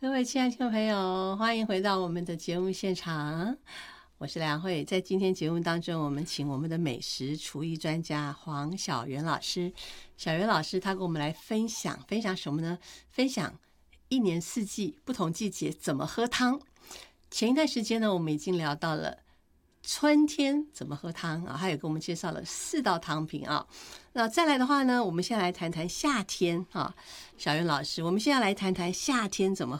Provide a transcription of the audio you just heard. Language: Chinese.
各位亲爱的听众朋友，欢迎回到我们的节目现场，我是梁慧。在今天节目当中，我们请我们的美食厨艺专家黄小媛老师。小媛老师他跟我们来分享什么呢？分享一年四季不同季节怎么喝汤。前一段时间呢，我们已经聊到了春天怎么喝汤啊，还有给我们介绍了4道汤品啊。那再来的话呢，我们先来谈谈夏天啊。小袁老师，我们现在来谈谈夏天怎么